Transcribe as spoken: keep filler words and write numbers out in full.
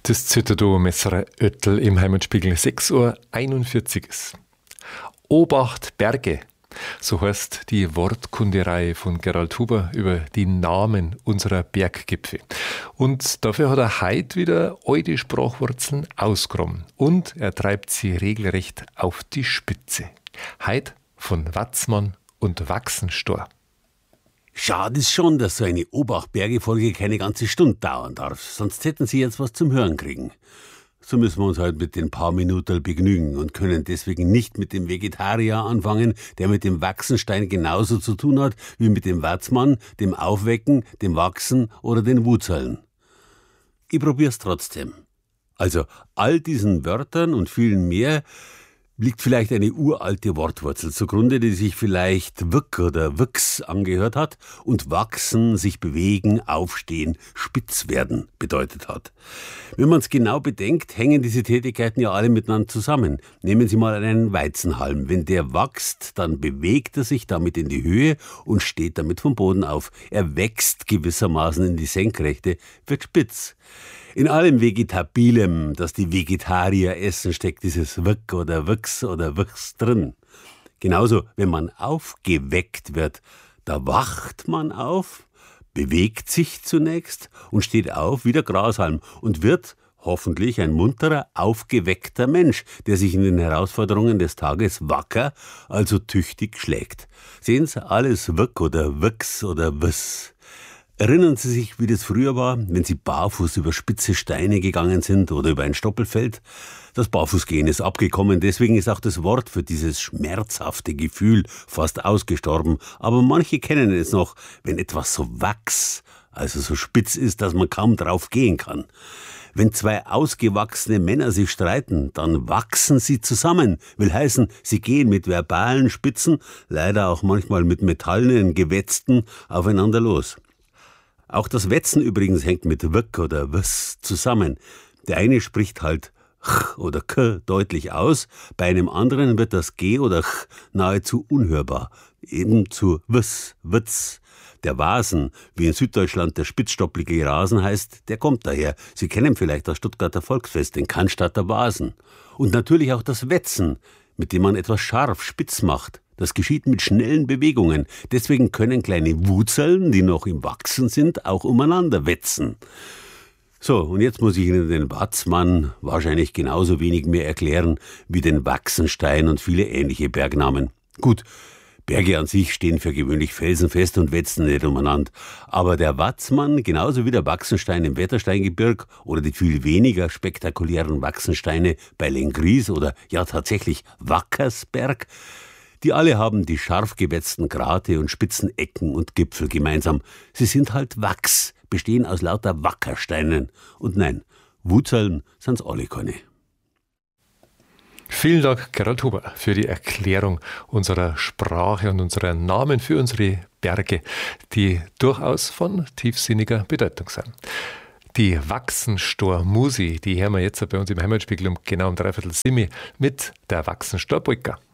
Das Zitterdo Messerer Öttl im Heimatspiegel sechs Uhr einundvierzig ist. Obacht Berge, so heißt die Wortkundereihe von Gerald Huber über die Namen unserer Berggipfel. Und dafür hat er heute wieder alte Sprachwurzeln ausgegraben und er treibt sie regelrecht auf die Spitze. Heute von Watzmann und Wachsenstor. Schade ist schon, dass so eine Obacht-Berge-Folge keine ganze Stunde dauern darf. Sonst hätten Sie jetzt was zum Hören kriegen. So müssen wir uns halt mit den paar Minuten begnügen und können deswegen nicht mit dem Vegetarier anfangen, der mit dem Wachsenstein genauso zu tun hat wie mit dem Watzmann, dem Aufwecken, dem Wachsen oder den Wutzeln. Ich probier's trotzdem. Also all diesen Wörtern und vielen mehr liegt vielleicht eine uralte Wortwurzel zugrunde, die sich vielleicht Wick oder Wix angehört hat und wachsen, sich bewegen, aufstehen, spitz werden bedeutet hat. Wenn man es genau bedenkt, hängen diese Tätigkeiten ja alle miteinander zusammen. Nehmen Sie mal einen Weizenhalm. Wenn der wächst, dann bewegt er sich damit in die Höhe und steht damit vom Boden auf. Er wächst gewissermaßen in die Senkrechte, wird spitz. In allem Vegetabilem, das die Vegetarier essen, steckt dieses Wick oder Wix oder Wix drin. Genauso, wenn man aufgeweckt wird, da wacht man auf, bewegt sich zunächst und steht auf wie der Grashalm und wird hoffentlich ein munterer, aufgeweckter Mensch, der sich in den Herausforderungen des Tages wacker, also tüchtig schlägt. Sehen Sie, alles Wick oder Wix oder Wiss. Erinnern Sie sich, wie das früher war, wenn Sie barfuß über spitze Steine gegangen sind oder über ein Stoppelfeld? Das Barfußgehen ist abgekommen, deswegen ist auch das Wort für dieses schmerzhafte Gefühl fast ausgestorben. Aber manche kennen es noch, wenn etwas so wachs, also so spitz ist, dass man kaum drauf gehen kann. Wenn zwei ausgewachsene Männer sich streiten, dann wachsen sie zusammen. Will heißen, sie gehen mit verbalen Spitzen, leider auch manchmal mit metallenen Gewetzten, aufeinander los. Auch das Wetzen übrigens hängt mit Wick oder Wiss zusammen. Der eine spricht halt ch oder k deutlich aus, bei einem anderen wird das g oder ch nahezu unhörbar, eben zu wiss, witz. Der Vasen, wie in Süddeutschland der spitzstopplige Rasen heißt, der kommt daher. Sie kennen vielleicht das Stuttgarter Volksfest, den Cannstatter Vasen. Und natürlich auch das Wetzen, mit dem man etwas scharf, spitz macht. Das geschieht mit schnellen Bewegungen. Deswegen können kleine Wurzeln, die noch im Wachsen sind, auch umeinander wetzen. So, und jetzt muss ich Ihnen den Watzmann wahrscheinlich genauso wenig mehr erklären wie den Wachsenstein und viele ähnliche Bergnamen. Gut, Berge an sich stehen für gewöhnlich felsenfest und wetzen nicht umeinander. Aber der Watzmann, genauso wie der Wachsenstein im Wettersteingebirg oder die viel weniger spektakulären Wachsensteine bei Lenggries oder ja tatsächlich Wackersberg, die alle haben die scharf gewetzten Grate und spitzen Ecken und Gipfel gemeinsam. Sie sind halt Wachs, bestehen aus lauter Wackersteinen. Und nein, Wurzeln sind's alle keine. Vielen Dank, Gerald Huber, für die Erklärung unserer Sprache und unserer Namen für unsere Berge, die durchaus von tiefsinniger Bedeutung sind. Die Wachsenstor-Musi, die hören wir jetzt bei uns im Heimatspiegel um genau um dreiviertel sieben mit der Wachsenstor-Polka.